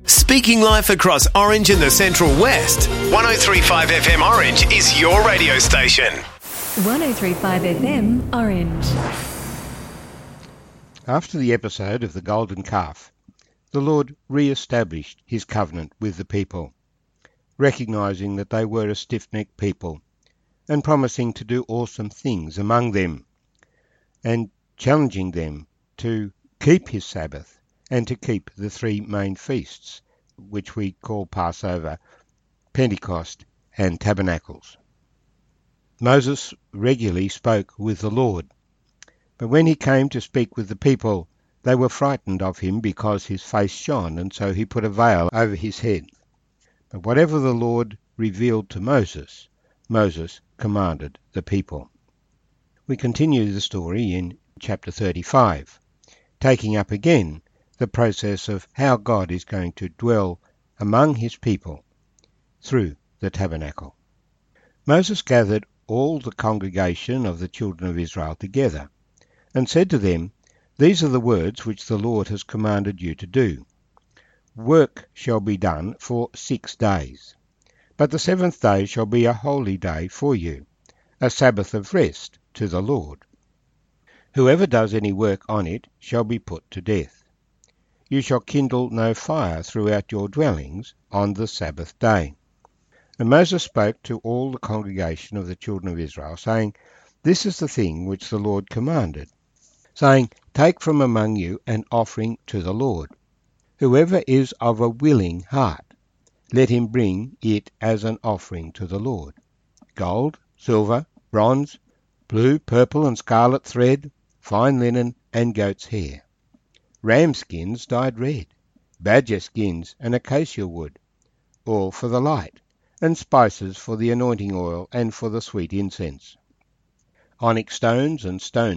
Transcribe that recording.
Speaking life across Orange and the Central West, 103.5 FM Orange is your radio station. 103.5 FM Orange. After the episode of the golden calf, the Lord re-established his covenant with the people, recognising that they were a stiff-necked people and promising to do awesome things among them and challenging them to keep his Sabbath and to keep the three main feasts, which we call Passover, Pentecost and Tabernacles. Moses regularly spoke with the Lord, but when he came to speak with the people, they were frightened of him because his face shone, and so he put a veil over his head. But whatever the Lord revealed to Moses, Moses commanded the people. We continue the story in chapter 35, taking up again the process of how God is going to dwell among his people through the tabernacle. Moses gathered all the congregation of the children of Israel together and said to them, "These are the words which the Lord has commanded you to do. Work shall be done for 6 days, but the seventh day shall be a holy day for you, a Sabbath of rest to the Lord. Whoever does any work on it shall be put to death. You shall kindle no fire throughout your dwellings on the Sabbath day." And Moses spoke to all the congregation of the children of Israel, saying, "This is the thing which the Lord commanded, saying, Take from among you an offering to the Lord. Whoever is of a willing heart, let him bring it as an offering to the Lord. Gold, silver, bronze, blue, purple, and scarlet thread, fine linen, and goat's hair. Ram skins dyed red, badger skins and acacia wood, all for the light, and spices for the anointing oil and for the sweet incense. Onyx stones and stone